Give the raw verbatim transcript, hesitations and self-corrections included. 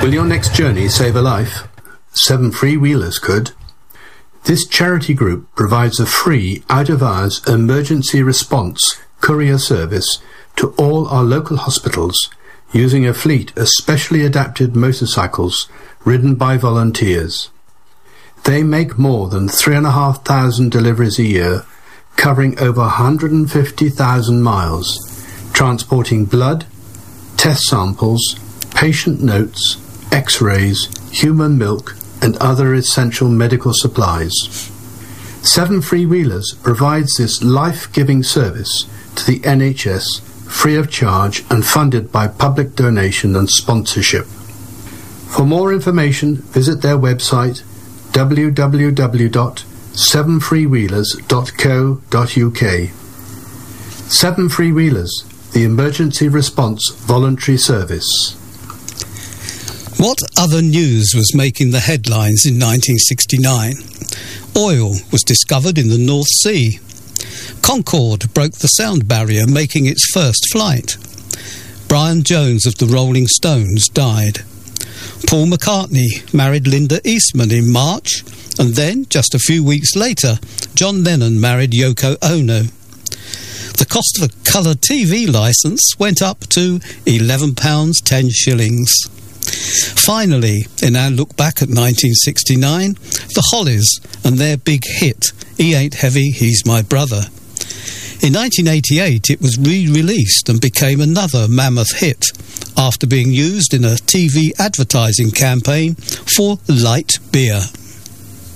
Will your next journey save a life? Seven Freewheelers could. This charity group provides a free, out-of-hours emergency response courier service to all our local hospitals using a fleet of specially adapted motorcycles ridden by volunteers. They make more than three and a half thousand deliveries a year, covering over one hundred fifty thousand miles, transporting blood, test samples, patient notes, x-rays, human milk, and other essential medical supplies. Seven Freewheelers provides this life-giving service to the N H S free of charge and funded by public donation and sponsorship. For more information, visit their website w w w dot seven freewheelers dot co dot u k. Seven Freewheelers, the emergency response voluntary service. What other news was making the headlines in nineteen sixty-nine? Oil was discovered in the North Sea. Concorde broke the sound barrier, making its first flight. Brian Jones of the Rolling Stones died. Paul McCartney married Linda Eastman in March, and then, just a few weeks later, John Lennon married Yoko Ono. The cost of a colour T V licence went up to eleven pounds ten shillings. Finally, in our look back at nineteen sixty-nine, the Hollies and their big hit, He Ain't Heavy, He's My Brother. In nineteen eighty-eight, it was re-released and became another mammoth hit after being used in a T V advertising campaign for light beer.